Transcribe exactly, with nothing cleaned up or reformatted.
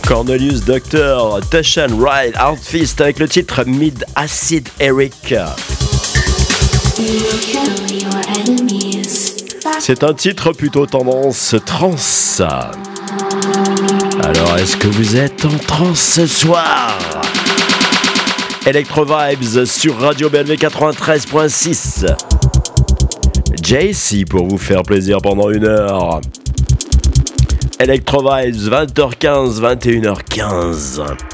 Cornelius Doctor, Tashan Ride, Artfist avec le titre Mid Acid Eric. C'est un titre plutôt tendance trance. Alors est-ce que vous êtes en transe ce soir? Electro Vibes sur Radio B L V quatre-vingt-treize point six. J C pour vous faire plaisir pendant une heure. Electro Vibes, vingt heures quinze, vingt et une heures quinze.